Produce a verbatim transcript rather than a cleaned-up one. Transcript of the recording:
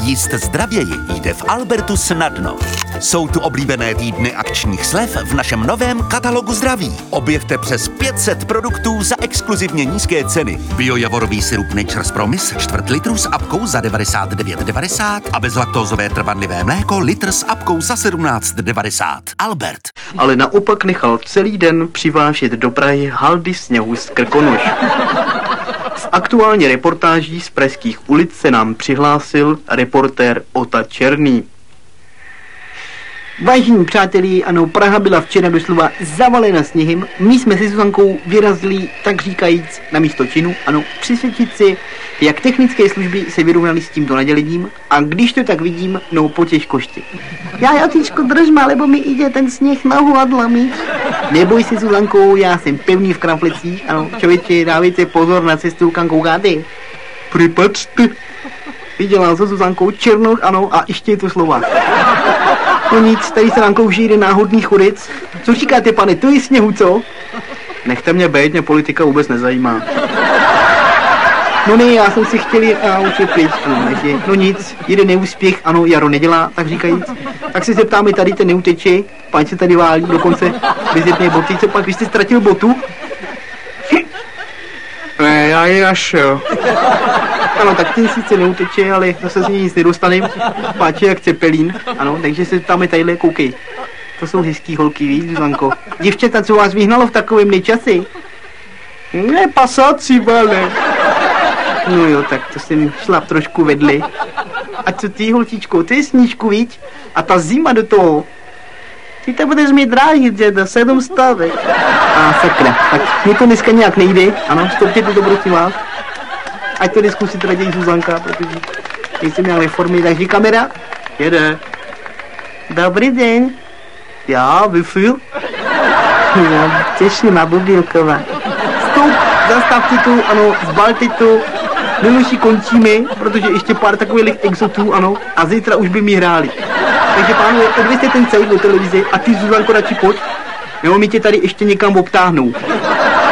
Jíst zdravěji jde v Albertu snadno. Jsou tu oblíbené týdny akčních slev v našem novém katalogu zdraví. Objevte přes pět set produktů za exkluzivně nízké ceny. Biojavorový sirup Nature's Promise čtvrt litru s apkou za devadesát devět devadesát a bezlaktózové trvanlivé mléko litr s apkou za sedmnáct devadesát. Albert. Ale naopak nechal celý den přivážet do Prahy haldy sněhu z Krkonoš. Z aktuální reportáží z pražských ulic se nám přihlásil reportér Ota Černý. Vážení přátelé, ano, Praha byla včera doslova zavalena sněhem. My jsme se Zuzankou vyrazili, tak říkajíc, na místo činu, ano, přisvědčit si, jak technické služby se vyrovnaly s tímto nadělením a když to tak vidím, no po těžkosti. Já Jotíčku, držma, lebo mi jde ten sněh na hladlami. Neboj se, Zuzankou, já jsem pevný v kramflecích, ano, člověče, dávejte pozor na cestu, kam koukáte. Připačte. Viděla se Zuzankou Černoch, ano, a ještě je to slova. No nic, tady se nám klouží jeden náhodný chudec. Co říkáte, pane, to je sněhu, co? Nechte mě bejt, mě politika vůbec nezajímá. No ne, já jsem si chtěl jít a učit pryč, ano, nežě. No nic, jeden neúspěch, ano, jaro nedělá, tak říkajíc. Tak se zeptáme, tady ten neuteče, pán se tady válí, dokonce bez jedné boty, co pak, když jste ztratil botu? Ne, já je našel. Ano, tak ten sice neuteče, ale zase z něj nic nedostane, páče jak cepelín, ano, takže se zeptáme tadyhle, koukej. To jsou hezký holky, víš, Zuzanko? Děvčata, co vás vyhnalo v takovém nečasi? Ne, pasáci, vale. No jo, tak to jsem šlap trošku vedli. A co ty, holčičko, to je snížku, víš? A ta zima do toho. Ty to budeš mít dráhy, děda, sedm stavek. A sakra, tak mě to dneska nějak nejde, ano, stopněte to, prosím vás. Ať to neskusit raději Zuzanka, protože nejsem nějaké formy, takže kamera jede. Dobrý den. Já, vyfil. Já těším, Bubilková. Stop, zastavte to, ano, zbalte to. Neluší končíme, protože ještě pár takových exotů, ano, a zítra už by mi hráli. Takže pánové, odvěste ten celý do televize a ty, Zuzanko, radši pojď. Jo, my tě tady ještě někam obtáhnou.